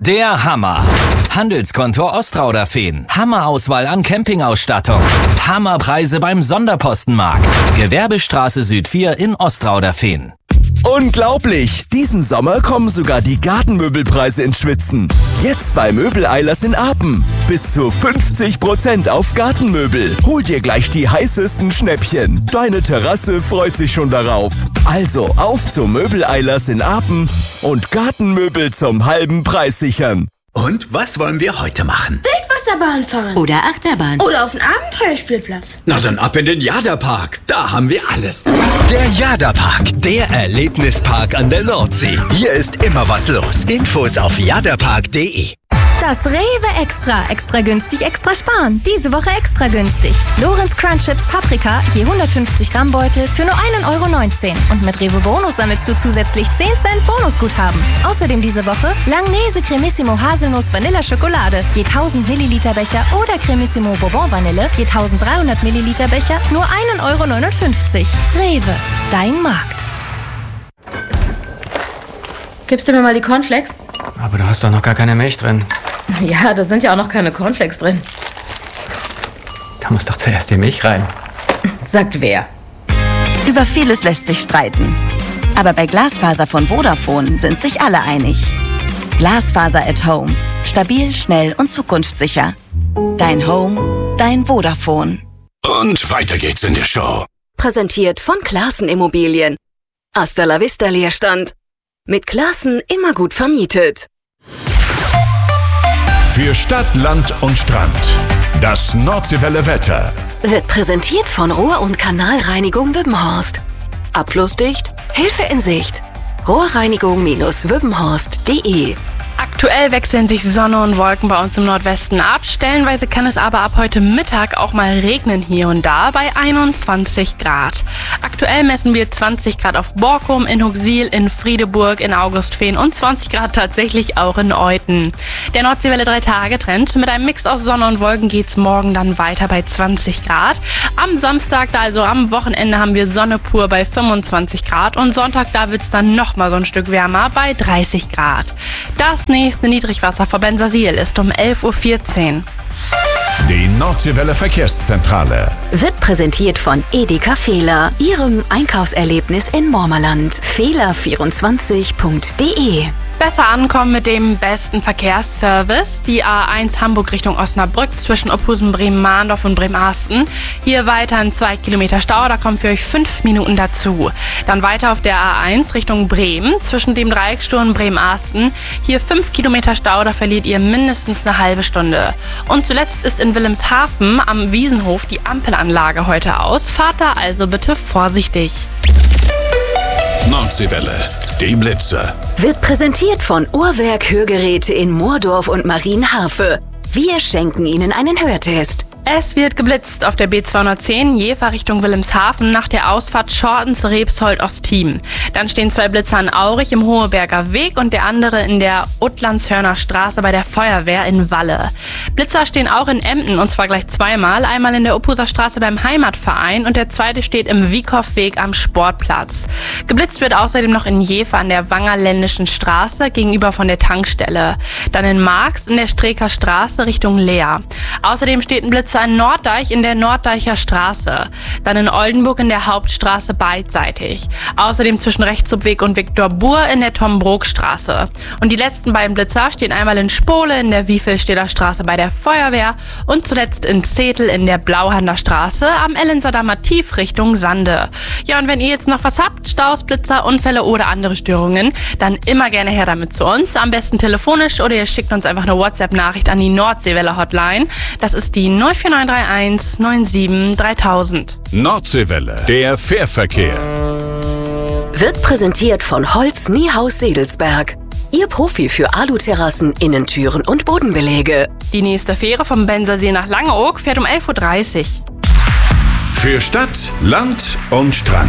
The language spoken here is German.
Der Hammer. Handelskonto Ostrauderfehn. Hammerauswahl an Campingausstattung. Hammerpreise beim Sonderpostenmarkt. Gewerbestraße Süd 4 in Ostrauderfehn. Unglaublich! Diesen Sommer kommen sogar die Gartenmöbelpreise ins Schwitzen. Jetzt bei Möbeleilers in Apen. Bis zu 50% auf Gartenmöbel. Hol dir gleich die heißesten Schnäppchen. Deine Terrasse freut sich schon darauf. Also auf zu Möbeleilers in Apen und Gartenmöbel zum halben Preis sichern. Und was wollen wir heute machen? Wildwasserbahn fahren. Oder Achterbahn. Oder auf den Abenteuerspielplatz. Na dann ab in den Jada-Park. Da haben wir alles. Der Jada-Park, der Erlebnispark an der Nordsee. Hier ist immer was los. Infos auf jadapark.de. Das Rewe Extra. Extra günstig, extra sparen. Diese Woche extra günstig. Lorenz Crunch Chips Paprika, je 150 Gramm Beutel für nur 1,19 €. Und mit Rewe Bonus sammelst du zusätzlich 10 Cent Bonusguthaben. Außerdem diese Woche Langnese Cremissimo Haselnuss Vanilla Schokolade, je 1000 Milliliter Becher oder Cremissimo Bourbon Vanille, je 1300 Milliliter Becher, nur 1,59 €. Rewe, dein Markt. Gibst du mir mal die Cornflakes? Aber da hast doch noch gar keine Milch drin. Ja, da sind ja auch noch keine Cornflakes drin. Da muss doch zuerst die Milch rein. Sagt wer? Über vieles lässt sich streiten. Aber bei Glasfaser von Vodafone sind sich alle einig. Glasfaser at Home. Stabil, schnell und zukunftssicher. Dein Home, dein Vodafone. Und weiter geht's in der Show. Präsentiert von Classen Immobilien. Hasta la vista Leerstand. Mit Classen immer gut vermietet. Für Stadt, Land und Strand. Das Nordseewelle Wetter. Wird präsentiert von Rohr- und Kanalreinigung Wippenhorst. Abflussdicht, Hilfe in Sicht. Rohrreinigung-wippenhorst.de. Aktuell wechseln sich Sonne und Wolken bei uns im Nordwesten ab. Stellenweise kann es aber ab heute Mittag auch mal regnen hier und da bei 21 Grad. Aktuell messen wir 20 Grad auf Borkum, in Huxil, in Friedeburg, in Augustfehn und 20 Grad tatsächlich auch in Euthen. Der Nordseewelle 3-Tage-Trend. Mit einem Mix aus Sonne und Wolken geht's morgen dann weiter bei 20 Grad. Am Samstag, also am Wochenende, haben wir Sonne pur bei 25 Grad und Sonntag, da wird's dann nochmal so ein Stück wärmer bei 30 Grad. Das nächste Niedrigwasser vor Bensersiel ist um 11:14 Uhr. Die Nordseewelle Verkehrszentrale Wird präsentiert von Edeka Fehler, Ihrem Einkaufserlebnis in Mormerland. Fehler24.de. Besser ankommen mit dem besten Verkehrsservice. Die A1 Hamburg Richtung Osnabrück zwischen Ophusen, Bremen-Mahndorf und Bremerhaven. Hier weiter ein 2 Kilometer Stau, da kommen für euch 5 Minuten dazu. Dann weiter auf der A1 Richtung Bremen zwischen dem Dreiecksturm Bremerhaven. Hier 5 Kilometer Stau, da verliert ihr mindestens eine halbe Stunde. Und zuletzt ist in Wilhelmshaven am Wiesenhof die Ampelanlage heute aus. Fahrt da also bitte vorsichtig. Nordseewelle, die Blitze. Wird präsentiert von Uhrwerk Hörgeräte in Moordorf und Marienharfe. Wir schenken Ihnen einen Hörtest. Es wird geblitzt auf der B210 Jever Richtung Wilhelmshaven nach der Ausfahrt Schortens-Rebsold-Ostim. Dann stehen 2 Blitzer in Aurich im Hoheberger Weg und der andere in der Uttlandshörner Straße bei der Feuerwehr in Walle. Blitzer stehen auch in Emden und zwar gleich zweimal. Einmal in der Uphuser Straße beim Heimatverein und der zweite steht im Wiekow-Weg am Sportplatz. Geblitzt wird außerdem noch in Jever an der Wangerländischen Straße gegenüber von der Tankstelle. Dann in Marx in der Streeker Straße Richtung Leer. Außerdem steht ein Blitzer in Norddeich in der Norddeicher Straße. Dann in Oldenburg in der Hauptstraße beidseitig. Außerdem zwischen Rechtshubweg und Viktor Buhr in der Tom-Brook-Straße. Und die letzten beiden Blitzer stehen einmal in Spole in der Wiefelstedter Straße bei der Feuerwehr und zuletzt in Zetel in der Blauhander Straße am Ellensamer Tief Richtung Sande. Ja, und wenn ihr jetzt noch was habt, Staus, Blitzer, Unfälle oder andere Störungen, dann immer gerne her damit zu uns. Am besten telefonisch oder ihr schickt uns einfach eine WhatsApp-Nachricht an die Nordseewelle-Hotline. Das ist die 04931 97 3000. Nordseewelle, der Fährverkehr. Wird präsentiert von Holz Niehaus Sedelsberg. Ihr Profi für Aluterrassen, Innentüren und Bodenbeläge. Die nächste Fähre vom Bensersee nach Langeoog fährt um 11:30 Uhr. Für Stadt, Land und Strand.